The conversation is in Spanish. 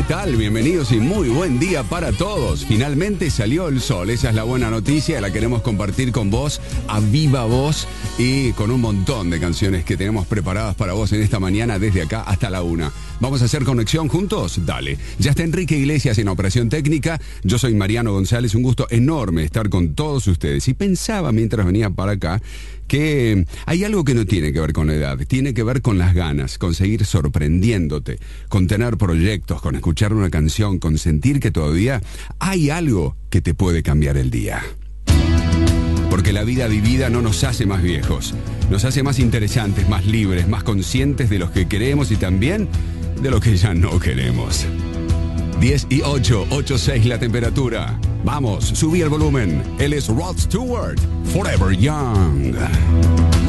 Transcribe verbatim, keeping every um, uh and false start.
tal? Bienvenidos y muy buen día para todos. Finalmente salió el sol, esa es la buena noticia, la queremos compartir con vos a viva voz y con un montón de canciones que tenemos preparadas para vos en esta mañana desde acá hasta la una. ¿Vamos a hacer conexión juntos? Dale. Ya está Enrique Iglesias en operación técnica, yo soy Mariano González, un gusto enorme estar con todos ustedes. Y pensaba mientras venía para acá que hay algo que no tiene que ver con la edad, tiene que ver con las ganas, con seguir sorprendiéndote, con tener proyectos, con escuchar una canción, con sentir que todavía hay algo que te puede cambiar el día. Porque la vida vivida no nos hace más viejos, nos hace más interesantes, más libres, más conscientes de los que queremos y también de lo que ya no queremos. diez y ocho, ocho seis la temperatura. Vamos, subí el volumen. Él es Rod Stewart, Forever Young.